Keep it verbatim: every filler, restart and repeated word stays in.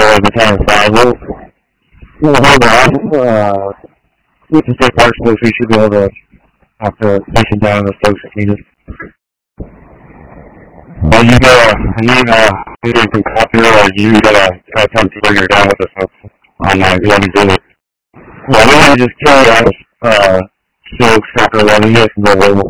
at the time. So we'll, we'll hold on. Uh, we can stay parts of this. We should be able to have to station down those folks if needed. Well, you gotta, you uh, you need some coffee or you gotta, gotta come to where you're down with us on uh, eleven zero. Well, we're gonna just carry out, uh, so, Soccer eleven, you guys can go over.